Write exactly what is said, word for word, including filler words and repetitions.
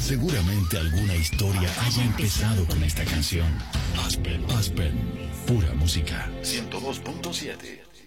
Seguramente alguna historia haya empezado con esta canción. Aspen, Aspen, pura música. ciento dos punto siete.